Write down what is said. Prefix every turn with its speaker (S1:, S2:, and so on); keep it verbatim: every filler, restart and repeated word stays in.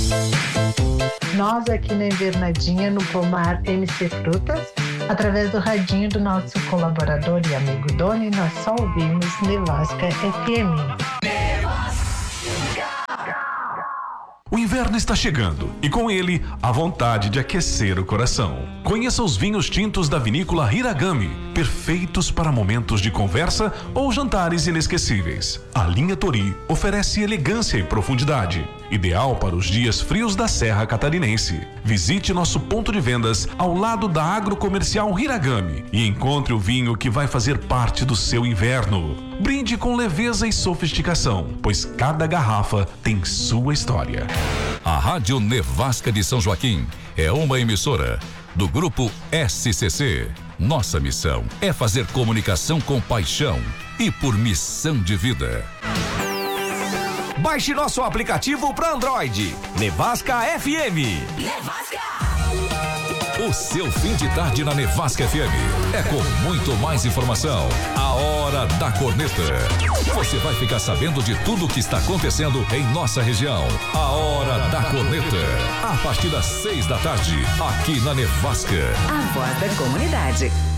S1: Nós aqui na Invernadinha, no Pomar M C Frutas, através do radinho do nosso colaborador e amigo Doni, nós só ouvimos Nevasca F M.
S2: O inverno está chegando e com ele a vontade de aquecer o coração. Conheça os vinhos tintos da vinícola Hiragami, perfeitos para momentos de conversa ou jantares inesquecíveis. A linha Tori oferece elegância e profundidade, ideal para os dias frios da Serra Catarinense. Visite nosso ponto de vendas ao lado da agrocomercial Hiragami e encontre o vinho que vai fazer parte do seu inverno. Brinde com leveza e sofisticação, pois cada garrafa tem sua história.
S3: A Rádio Nevasca de São Joaquim é uma emissora do Grupo S C C. Nossa missão é fazer comunicação com paixão e por missão de vida.
S4: Baixe nosso aplicativo para Android. Nevasca F M.
S3: Nevasca! O seu fim de tarde na Nevasca F M é com muito mais informação. A Hora da Corneta. Você vai ficar sabendo de tudo o que está acontecendo em nossa região. A Hora da Corneta. A partir das seis da tarde, aqui na Nevasca.
S5: A voz da comunidade.